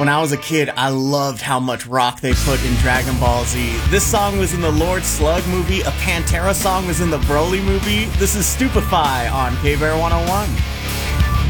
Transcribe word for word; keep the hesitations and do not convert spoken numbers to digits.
When I was a kid, I loved how much rock they put in Dragon Ball Z. This song was in the Lord Slug movie, a Pantera song was in the Broly movie. This is Stupefy on K-Bear one oh one.